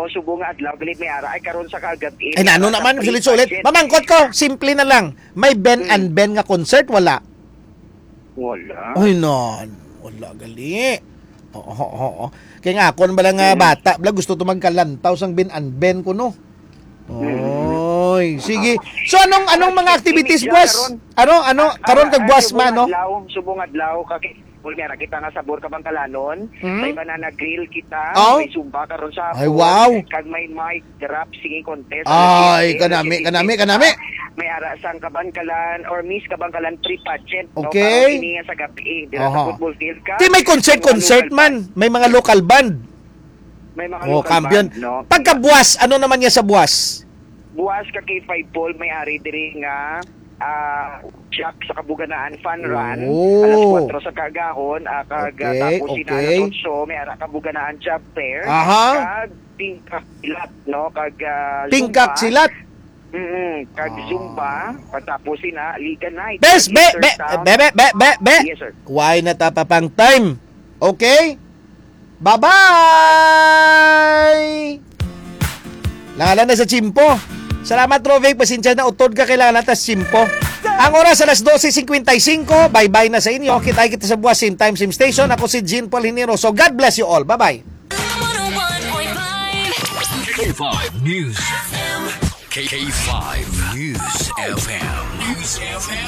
subong nga adlaw galit may ara ay karon sa kagabi. Ay nano naman sulit-sulit. Mamangkot ko, simple na lang. May Ben and Ben nga concert wala. Wala. Ay non, wala gali. Oo. Kaya nga ako ba lang bata, bla gusto to magkalantaw sang Ben and Ben ko no. Oy, sige. So anong mga activities boss? Karon kag boss man no? Subong adlaw kay Pulmera kita nga sabor ka Bangkalanon, may banana grill kita, Oh. may zumba karon sa Ay, wow. kag may mic drop singing contest. Ay, kanami. May ara sang Kabangkalan or Miss Kabangkalan pre-pageant Okay. no, karon sa gabi dira sa football field ka. Di may concert man, may mga local band. May mga Oh, local kampiyon. band, no? Pagka-buwas, ano naman niya sa buwas? Buwas ka kay 5 ball may ari diri nga Jack sa Kabuganaan Fun Run Oh. alas 4 sa kagahon Okay, tapos okay. sinalo so may ara Kabuganaan Job Fair Aha. kag tingkak silat no kag Tingkak Zumba. silat. Kag Zumba pagtapos sina Liga Night Bes, be. Yes sir. Why na tapapang time? Okay? Bye-bye! Langalan na sa Chimpo. Salamat, Rovek. Pasensya na utod ka kailangan natas Chimpo. Ang oras alas 12:55. Bye-bye na sa inyo. Kita sa buwas, same time, same station. Ako si Jean Paul Hinero. So, God bless you all. Bye-bye. 101.5 K5 News FM. K5 News FM.